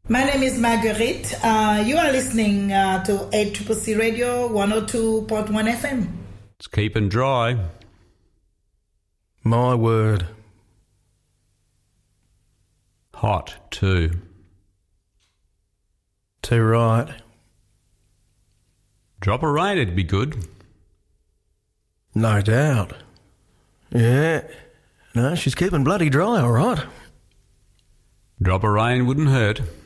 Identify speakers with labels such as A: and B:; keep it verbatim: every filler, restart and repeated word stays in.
A: My name is Marguerite. Uh, you are listening uh, to A C C C Radio one oh two point one F M.
B: It's keeping dry.
C: My word.
B: Hot too.
C: Too right.
B: Drop of rain, it'd be good.
C: No doubt. Yeah. No, she's keeping bloody dry, all right.
B: Drop of rain wouldn't hurt.